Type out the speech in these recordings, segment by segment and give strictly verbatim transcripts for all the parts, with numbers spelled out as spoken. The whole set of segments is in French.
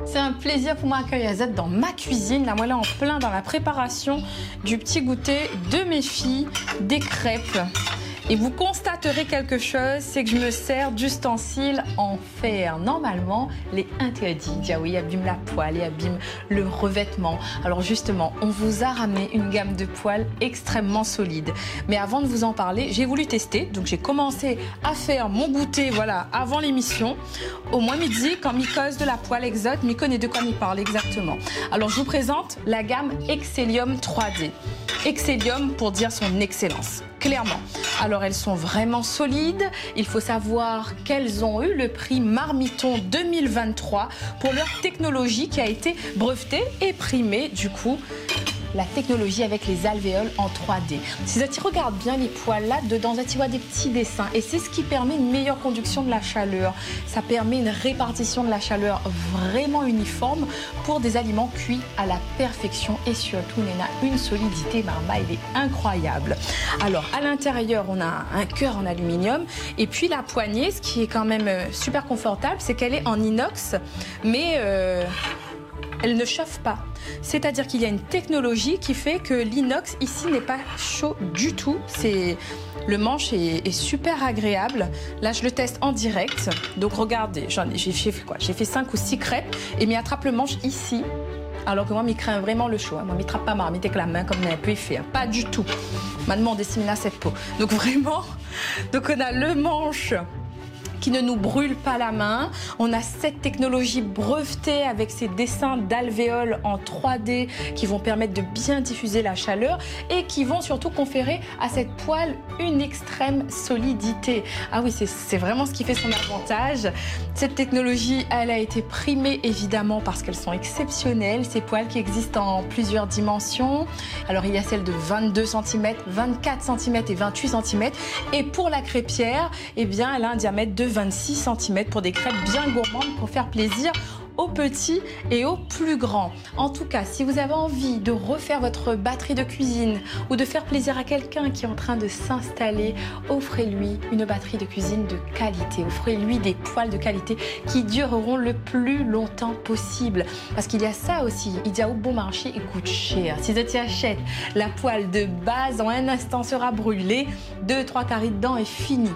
C'est un plaisir pour moi d'accueillir Z dans ma cuisine. Là, moi, là, en plein dans la préparation du petit goûter de mes filles, des crêpes. Et vous constaterez quelque chose, c'est que je me sers d'ustensiles en fer. Normalement, les interdits, ah oui, abîment la poêle et abîment le revêtement. Alors justement, on vous a ramené une gamme de poêles extrêmement solide. Mais avant de vous en parler, j'ai voulu tester. Donc j'ai commencé à faire mon goûter, voilà, avant l'émission. Au moins midi, quand Mycose de la poêle Exote m'y connaît de quoi m'y parle exactement. Alors je vous présente la gamme Excellium trois D. Excellium pour dire son excellence, clairement. Alors elles sont vraiment solides. Il faut savoir qu'elles ont eu le prix Marmiton deux mille vingt-trois pour leur technologie qui a été brevetée et primée du coup. La technologie avec les alvéoles en trois D. Si tu regardes bien les poêles là, dedans, tu vois des petits dessins. Et c'est ce qui permet une meilleure conduction de la chaleur. Ça permet une répartition de la chaleur vraiment uniforme pour des aliments cuits à la perfection. Et surtout, on a une solidité, Marma, il est incroyable. Alors, à l'intérieur, on a un cœur en aluminium. Et puis, la poignée, ce qui est quand même super confortable, c'est qu'elle est en inox. Mais... Euh elle ne chauffe pas. C'est-à-dire qu'il y a une technologie qui fait que l'inox ici n'est pas chaud du tout. C'est... Le manche est, est super agréable. Là, je le teste en direct. Donc, regardez, j'en ai, j'ai fait quoi? J'ai fait cinq ou six crêpes et m'y attrape le manche ici. Alors que moi, m'y craint vraiment le chaud. Hein. Moi, m'y trappe pas marmite avec la main comme on a pu faire. Pas du tout. M'a demandé si à cette peau. Donc, vraiment, donc on a le manche qui ne nous brûle pas la main. On a cette technologie brevetée avec ces dessins d'alvéoles en trois D qui vont permettre de bien diffuser la chaleur et qui vont surtout conférer à cette poêle une extrême solidité. Ah oui, c'est vraiment ce qui fait son avantage. Cette technologie, elle a été primée évidemment parce qu'elles sont exceptionnelles. Ces poêles qui existent en plusieurs dimensions. Alors il y a celle de vingt-deux centimètres, vingt-quatre centimètres et vingt-huit centimètres. Et pour la crêpière, eh bien, elle a un diamètre de vingt-six centimètres pour des crêpes bien gourmandes pour faire plaisir aux petits et aux plus grands. En tout cas, si vous avez envie de refaire votre batterie de cuisine ou de faire plaisir à quelqu'un qui est en train de s'installer, offrez-lui une batterie de cuisine de qualité. Offrez-lui des poêles de qualité qui dureront le plus longtemps possible. Parce qu'il y a ça aussi, il y a au bon marché, il coûte cher. Si tu achètes la poêle de base, en un instant sera brûlée, deux, trois carrés dedans et fini.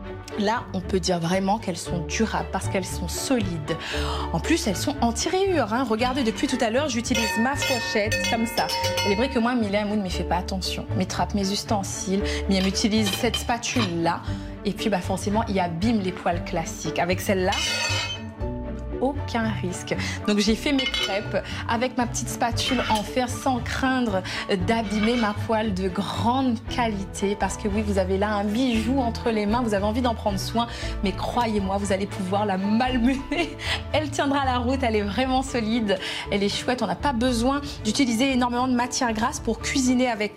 Là, on peut dire vraiment qu'elles sont durables parce qu'elles sont solides. En plus, elles sont anti-rayures. Hein. Regardez, depuis tout à l'heure, j'utilise ma fourchette comme ça. Il est vrai que moi, Mylène Moon ne me fait pas attention. Me trappe mes ustensiles, mais elle m'utilise cette spatule-là. Et puis, bah, forcément, il abîme les poêles classiques. Avec celle-là, aucun risque. Donc j'ai fait mes crêpes avec ma petite spatule en fer sans craindre d'abîmer ma poêle de grande qualité parce que oui, vous avez là un bijou entre les mains, vous avez envie d'en prendre soin, mais croyez-moi, vous allez pouvoir la malmener. Elle tiendra la route, elle est vraiment solide, elle est chouette, on n'a pas besoin d'utiliser énormément de matière grasse pour cuisiner avec